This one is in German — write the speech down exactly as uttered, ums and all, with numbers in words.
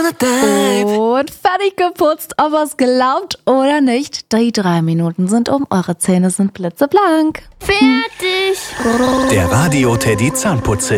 Und fertig geputzt, ob ihr es glaubt oder nicht. Die drei Minuten sind um, eure Zähne sind blitzeblank. Fertig! Der Radio Teddy Zahnputz-Hit.